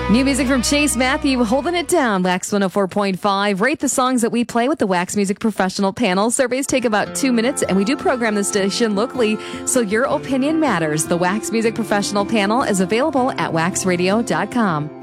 New music from Chase Matthew, holding it down. Wax 104.5. Rate the songs that we play with the Wax Music Professional Panel. Surveys take about 2 minutes, and we do program the station locally, so your opinion matters. The Wax Music Professional Panel is available at waxradio.com.